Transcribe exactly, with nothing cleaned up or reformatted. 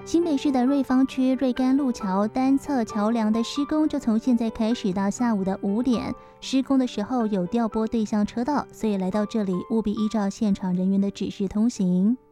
新北市的瑞芳区瑞甘路桥单侧桥梁的施工就从现在开始到下午的五点。施工的时候有调拨对向车道，所以来到这里务必依照现场人员的指示通行。